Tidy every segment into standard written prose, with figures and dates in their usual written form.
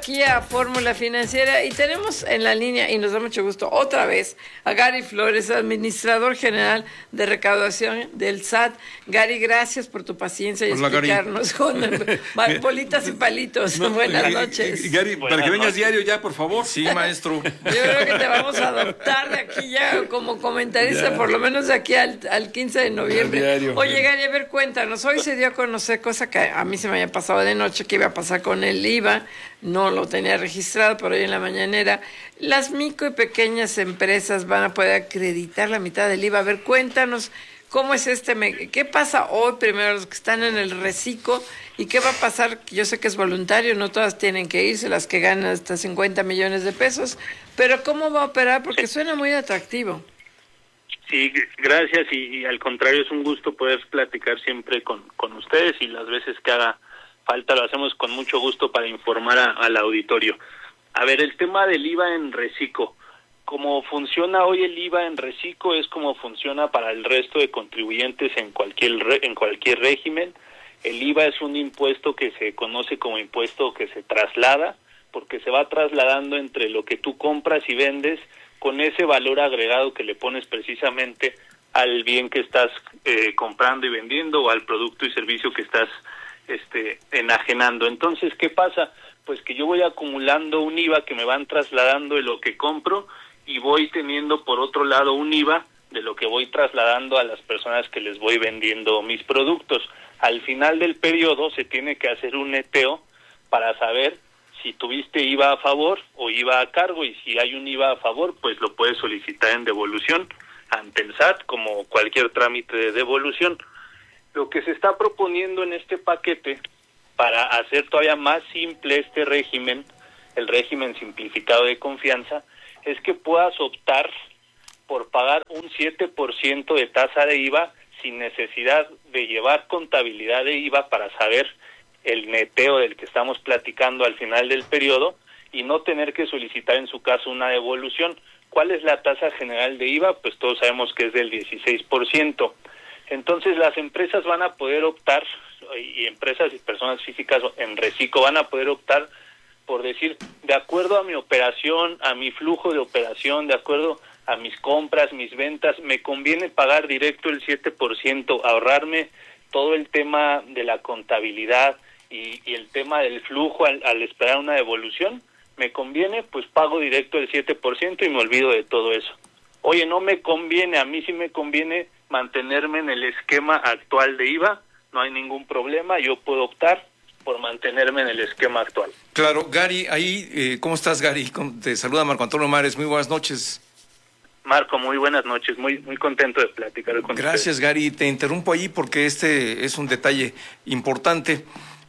aquí a Fórmula Financiera y tenemos en la línea, y nos da mucho gusto otra vez, a Gary Flores, administrador general de recaudación del SAT. Gary, gracias por tu paciencia y Hola, explicarnos con bolitas y palitos. Buenas noches. Gary, para que vengas diario ya, por favor. Sí, maestro. Yo creo que te vamos a adoptar de aquí ya como comentarista, por lo menos de aquí al 15 de noviembre. Oye, Gary, a ver, cuéntanos. Hoy se dio a conocer, cosa que a mí se me había pasado de noche, que iba a pasar con el IVA. No lo tenía registrado, pero hoy en la mañanera las micro y pequeñas empresas van a poder acreditar la mitad del IVA. A ver, cuéntanos cómo es qué pasa hoy primero los que están en el reciclo y qué va a pasar. Yo sé que es voluntario, no todas tienen que irse, las que ganan hasta 50 millones de pesos, pero cómo va a operar, porque suena muy atractivo. Sí, gracias, y al contrario, es un gusto poder platicar siempre con ustedes, y las veces que haga falta lo hacemos con mucho gusto para informar al auditorio. A ver, el tema del IVA en reciclo. Como funciona hoy el IVA en reciclo es como funciona para el resto de contribuyentes en cualquier régimen. El IVA es un impuesto que se conoce como impuesto que se traslada, porque se va trasladando entre lo que tú compras y vendes con ese valor agregado que le pones precisamente al bien que estás comprando y vendiendo, o al producto y servicio que estás enajenando. Entonces, ¿qué pasa? Pues que yo voy acumulando un IVA que me van trasladando de lo que compro, y voy teniendo por otro lado un IVA de lo que voy trasladando a las personas que les voy vendiendo mis productos. Al final del periodo se tiene que hacer un neteo para saber si tuviste IVA a favor o IVA a cargo, y si hay un IVA a favor, pues lo puedes solicitar en devolución ante el SAT, como cualquier trámite de devolución. Lo que se está proponiendo en este paquete, para hacer todavía más simple este régimen, el régimen simplificado de confianza, es que puedas optar por pagar un 7% de tasa de IVA sin necesidad de llevar contabilidad de IVA para saber el neteo del que estamos platicando al final del periodo, y no tener que solicitar en su caso una devolución. ¿Cuál es la tasa general de IVA? Pues todos sabemos que es del 16%. Entonces las empresas van a poder optar, y empresas y personas físicas en reciclo van a poder optar por decir, de acuerdo a mi operación, a mi flujo de operación, de acuerdo a mis compras, mis ventas, me conviene pagar directo el 7%, ahorrarme todo el tema de la contabilidad y el tema del flujo al esperar una devolución. Me conviene, pues pago directo el 7% y me olvido de todo eso. Oye, no me conviene, a mí sí me conviene mantenerme en el esquema actual de IVA, no hay ningún problema, yo puedo optar por mantenerme en el esquema actual. Claro, Gary, ahí, ¿cómo estás, Gary? Te saluda Marco Antonio Mares, muy buenas noches. Marco, muy buenas noches, muy contento de platicar con Gracias, ustedes. Gary, te interrumpo ahí porque este es un detalle importante.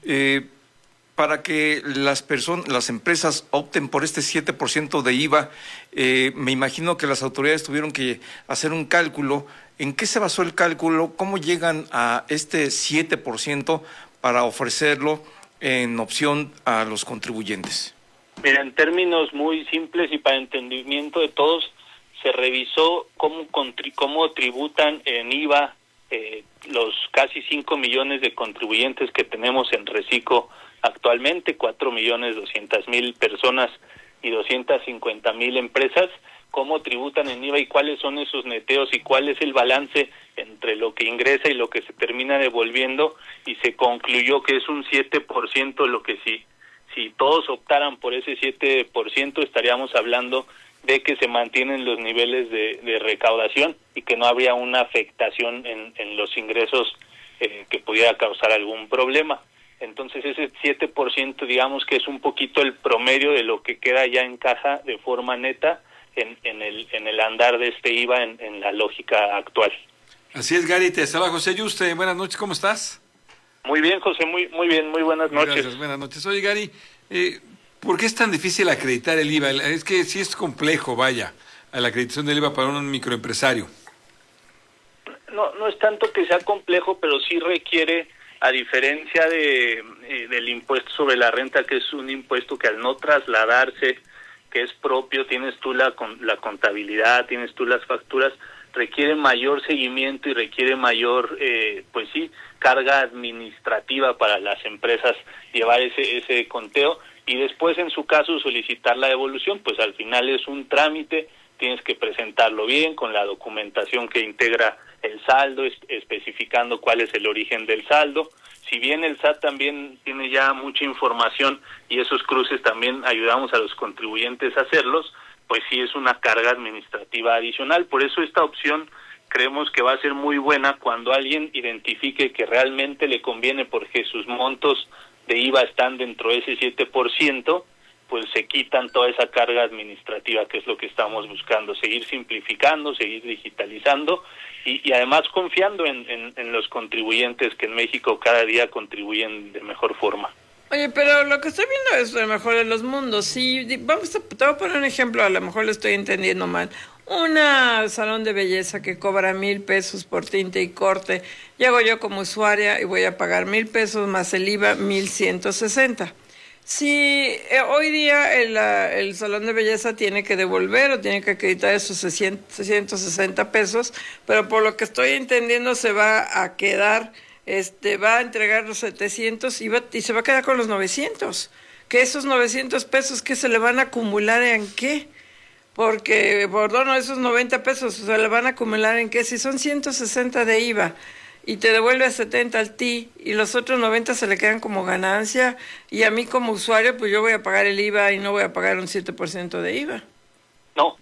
Para que las empresas opten por este 7% de IVA, me imagino que las autoridades tuvieron que hacer un cálculo. ¿En qué se basó el cálculo? ¿Cómo llegan a este 7% para ofrecerlo en opción a los contribuyentes? Mira, en términos muy simples y para entendimiento de todos, se revisó cómo tributan en IVA los casi 5 millones de contribuyentes que tenemos en reciclo actualmente, 4.200.000 personas y 250.000 empresas, cómo tributan en IVA y cuáles son esos neteos y cuál es el balance entre lo que ingresa y lo que se termina devolviendo, y se concluyó que es un 7%, lo que si todos optaran por ese 7%, estaríamos hablando de que se mantienen los niveles de recaudación y que no habría una afectación en los ingresos que pudiera causar algún problema. Entonces ese 7% digamos que es un poquito el promedio de lo que queda ya en caja de forma neta en el andar de este IVA en la lógica actual. Así es, Gary, te saluda José Yuste, buenas noches, ¿cómo estás? Muy bien, José, muy bien, muy buenas noches. Gracias, buenas noches. Oye, Gary, ¿por qué es tan difícil acreditar el IVA? Es que sí es complejo, vaya, a la acreditación del IVA para un microempresario. No es tanto que sea complejo, pero sí requiere, a diferencia del impuesto sobre la renta, que es un impuesto que al no trasladarse, que es propio, tienes tú la contabilidad, tienes tú las facturas, requiere mayor seguimiento y requiere mayor, carga administrativa para las empresas llevar ese conteo, y después en su caso solicitar la devolución. Pues al final es un trámite, tienes que presentarlo bien con la documentación que integra el saldo, especificando cuál es el origen del saldo. Si bien el SAT también tiene ya mucha información y esos cruces también ayudamos a los contribuyentes a hacerlos, pues sí es una carga administrativa adicional. Por eso esta opción creemos que va a ser muy buena cuando alguien identifique que realmente le conviene porque sus montos de IVA están dentro de ese 7%, pues se quitan toda esa carga administrativa, que es lo que estamos buscando, seguir simplificando, seguir digitalizando y además confiando en los contribuyentes que en México cada día contribuyen de mejor forma. Oye, pero lo que estoy viendo es el mejor de los mundos. Si te voy a poner un ejemplo, a lo mejor lo estoy entendiendo mal. Un salón de belleza que cobra 1,000 pesos por tinte y corte, llego yo como usuaria y voy a pagar 1,000 pesos más el IVA, 1,160. Si hoy día el salón de belleza tiene que devolver o tiene que acreditar esos 660 pesos, pero por lo que estoy entendiendo se va a quedar, va a entregar los 700 y se va a quedar con los 900. Que esos 900 pesos, ¿qué se le van a acumular en qué? Porque, esos 90 pesos se le van a acumular en qué? Si son 160 de IVA y te devuelve 70 al TI y los otros 90 se le quedan como ganancia, y a mí como usuario pues yo voy a pagar el IVA y no voy a pagar un 7% de IVA. No,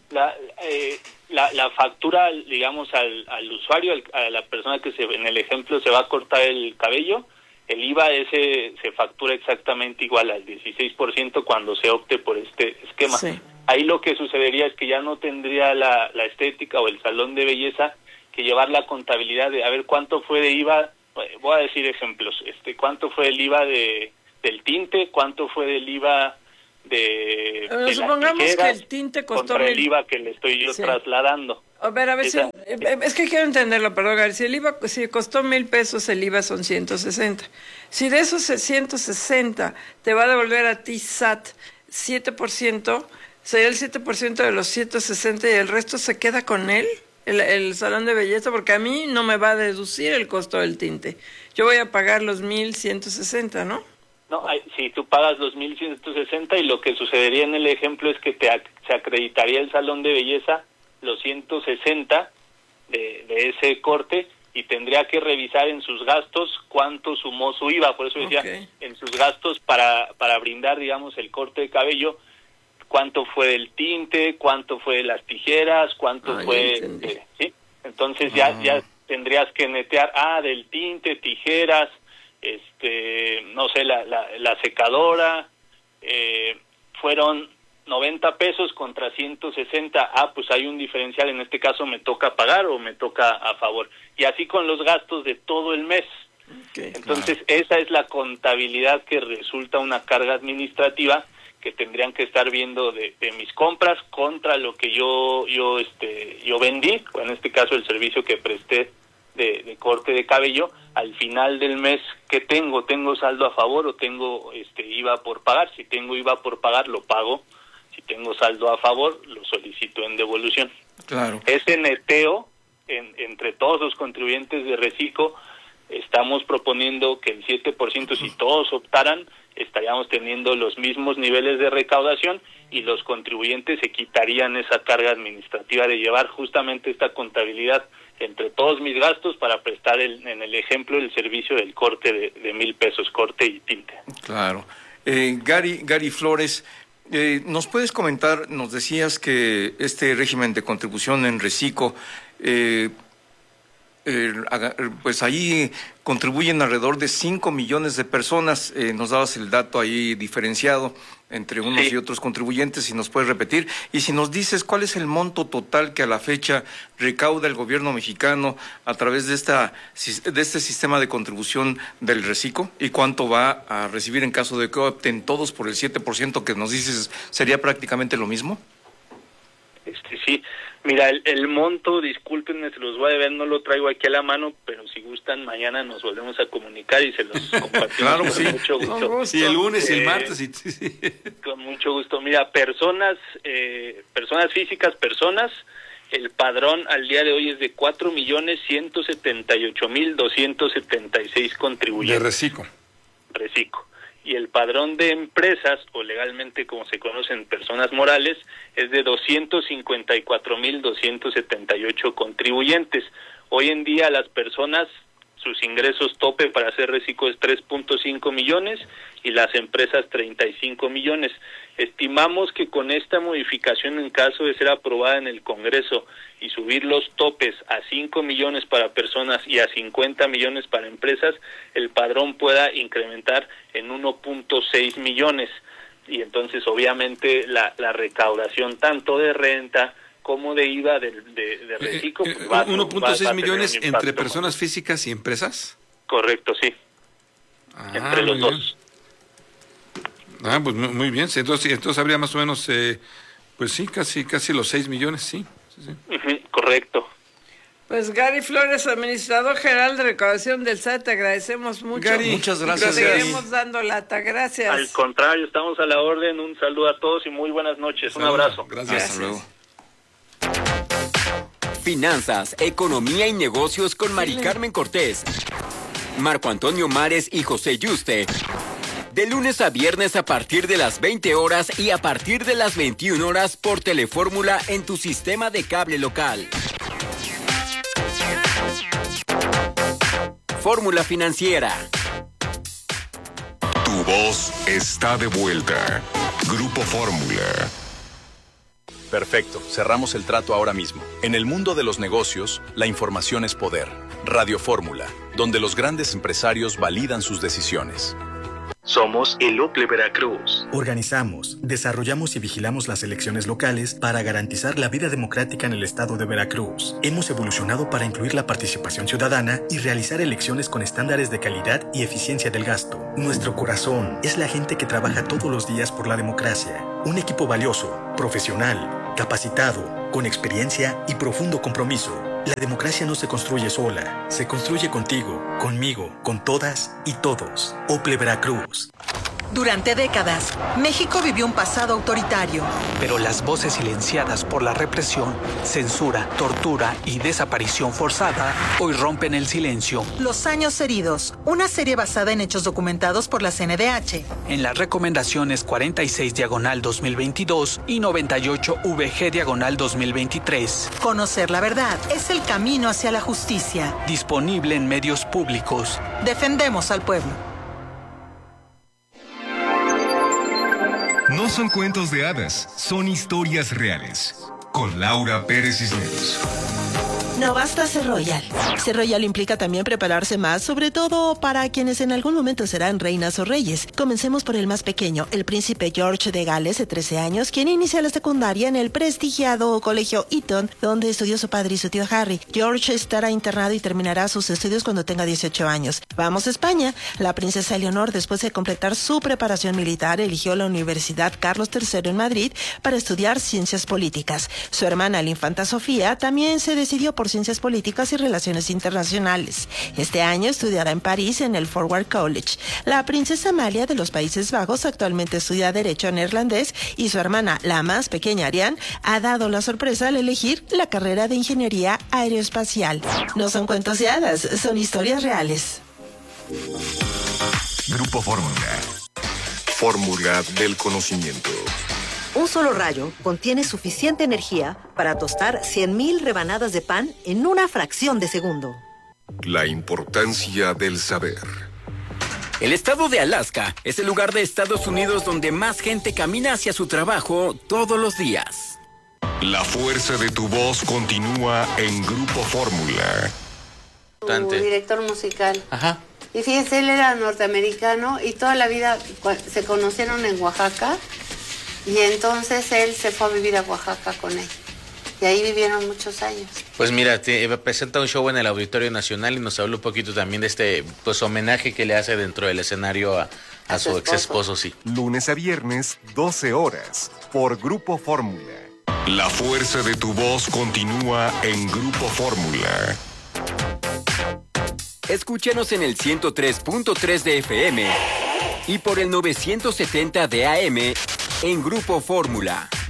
la factura, digamos, al usuario, a la persona que en el ejemplo se va a cortar el cabello, el IVA se factura exactamente igual al 16% cuando se opte por este esquema. Sí. Ahí lo que sucedería es que ya no tendría la estética o el salón de belleza que llevar la contabilidad de a ver cuánto fue de IVA. Voy a decir ejemplos, cuánto fue el IVA del tinte, cuánto fue del IVA de supongamos las tijeras, que el tinte costó contra el IVA que le estoy yo trasladando. A ver, es que quiero entenderlo, perdón, Gary. Si costó 1,000 pesos, el IVA son 160. Si de esos 160 te va a devolver a ti SAT 7%, sería el 7% de los 160 y el resto se queda con él, el salón de belleza, porque a mí no me va a deducir el costo del tinte. Yo voy a pagar los 1,160, ¿no? No, si tú pagas los 1,160 y lo que sucedería en el ejemplo es que se acreditaría el salón de belleza los 160 de ese corte y tendría que revisar en sus gastos cuánto sumó su IVA. Por eso decía, en sus gastos para brindar, digamos, el corte de cabello, cuánto fue del tinte, cuánto fue de las tijeras, cuánto fue... ¿sí? Entonces ya tendrías que netear, del tinte, tijeras, no sé, la secadora, fueron 90 pesos contra 160, pues hay un diferencial, en este caso me toca pagar o me toca a favor. Y así con los gastos de todo el mes. Entonces esa es la contabilidad que resulta una carga administrativa que tendrían que estar viendo de mis compras contra lo que yo vendí, o en este caso el servicio que presté de corte de cabello. Al final del mes, ¿qué tengo? ¿Tengo saldo a favor o tengo IVA por pagar? Si tengo IVA por pagar, lo pago. Si tengo saldo a favor, lo solicito en devolución. Claro. Ese neteo entre todos los contribuyentes de Recico, estamos proponiendo que el 7%, si todos optaran, estaríamos teniendo los mismos niveles de recaudación y los contribuyentes se quitarían esa carga administrativa de llevar justamente esta contabilidad entre todos mis gastos para prestar en el ejemplo el servicio del corte de 1,000 pesos, corte y tinte. Claro. Gary Flores, ¿nos puedes comentar? Nos decías que este régimen de contribución en Recico, pues ahí contribuyen alrededor de 5 millones de personas. Nos dabas el dato ahí diferenciado entre unos y otros contribuyentes, si nos puedes repetir, y si nos dices cuál es el monto total que a la fecha recauda el gobierno mexicano a través de este sistema de contribución del Recico, y cuánto va a recibir en caso de que opten todos por el 7% que nos dices sería prácticamente lo mismo. Sí, mira, el monto, discúlpenme, se los voy a deber, no lo traigo aquí a la mano, pero si gustan, mañana nos volvemos a comunicar y se los compartimos. Claro, con sí. Mucho gusto. Sí, el lunes y el martes. Con mucho gusto. Mira, personas físicas, el padrón al día de hoy es de 4,178,276 contribuyentes. De Recico. y el padrón de empresas, o legalmente como se conocen personas morales, es de 254,278 contribuyentes. Hoy en día las personas, sus ingresos tope para hacer reciclo es 3.5 millones y las empresas 35 millones. Estimamos que con esta modificación, en caso de ser aprobada en el Congreso y subir los topes a 5 millones para personas y a 50 millones para empresas, el padrón pueda incrementar en 1.6 millones. Y entonces obviamente la recaudación tanto de renta como de IVA de reciclo. 1.6 millones entre personas físicas y empresas. Correcto, sí. Entre los dos. Pues muy bien. Entonces habría más o menos, pues sí, casi los 6 millones, sí. Correcto. Pues Gary Flores, administrador general de recaudación del SAT, te agradecemos mucho. Gary, muchas gracias. Te seguiremos dando lata, gracias. Al contrario, estamos a la orden. Un saludo a todos y muy buenas noches. Un abrazo. Gracias. Hasta luego. Finanzas, economía y negocios con Mari Carmen Cortés, Marco Antonio Mares y José Yuste. De lunes a viernes a partir de las 20 horas y a partir de las 21 horas por Telefórmula en tu sistema de cable local. Fórmula Financiera. Tu voz está de vuelta. Grupo Fórmula. Perfecto, cerramos el trato ahora mismo. En el mundo de los negocios, la información es poder. Radio Fórmula, donde los grandes empresarios validan sus decisiones. Somos el OCLE Veracruz. Organizamos, desarrollamos y vigilamos las elecciones locales para garantizar la vida democrática en el estado de Veracruz. Hemos evolucionado para incluir la participación ciudadana y realizar elecciones con estándares de calidad y eficiencia del gasto. Nuestro corazón es la gente que trabaja todos los días por la democracia. Un equipo valioso, profesional, capacitado, con experiencia y profundo compromiso. La democracia no se construye sola, se construye contigo, conmigo, con todas y todos. OCLE Veracruz. Durante décadas, México vivió un pasado autoritario. Pero las voces silenciadas por la represión, censura, tortura y desaparición forzada hoy rompen el silencio. Los años heridos, una serie basada en hechos documentados por la CNDH. En las recomendaciones 46/2022 y 98/VG/2023. Conocer la verdad es el camino hacia la justicia. Disponible en medios públicos. Defendemos al pueblo. No son cuentos de hadas, son historias reales. Con Laura Pérez Cisneros. No basta ser royal. Ser royal implica también prepararse más, sobre todo para quienes en algún momento serán reinas o reyes. Comencemos por el más pequeño, el príncipe George de Gales, de 13 años, quien inicia la secundaria en el prestigiado colegio Eton, donde estudió su padre y su tío Harry. George estará internado y terminará sus estudios cuando tenga 18 años. Vamos a España. La princesa Leonor, después de completar su preparación militar, eligió la Universidad Carlos III en Madrid para estudiar ciencias políticas. Su hermana, la infanta Sofía, también se decidió por ciencias políticas y relaciones internacionales. Este año estudiará en París en el Forward College. La princesa Amalia de los Países Bajos actualmente estudia Derecho neerlandés y su hermana, la más pequeña Ariane, ha dado la sorpresa al elegir la carrera de Ingeniería Aeroespacial. No son cuentos de hadas, son historias reales. Grupo Fórmula. Fórmula del conocimiento. Un solo rayo contiene suficiente energía para tostar 100,000 rebanadas de pan en una fracción de segundo. La importancia del saber. El estado de Alaska es el lugar de Estados Unidos donde más gente camina hacia su trabajo todos los días. La fuerza de tu voz continúa en Grupo Fórmula. Tu director musical. Ajá. Y fíjese, él era norteamericano y toda la vida se conocieron en Oaxaca. Y entonces él se fue a vivir a Oaxaca con él. Y ahí vivieron muchos años. Pues mira, presenta un show en el Auditorio Nacional y nos habló un poquito también de este homenaje que le hace dentro del escenario a su ex esposo, sí. Lunes a viernes, 12 horas, por Grupo Fórmula. La fuerza de tu voz continúa en Grupo Fórmula. Escúchanos en el 103.3 de FM y por el 970 de AM en Grupo Fórmula.